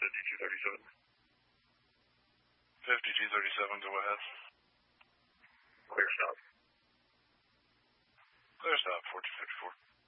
5237. 5237, go ahead. Clear stop. Clear stop, 4254.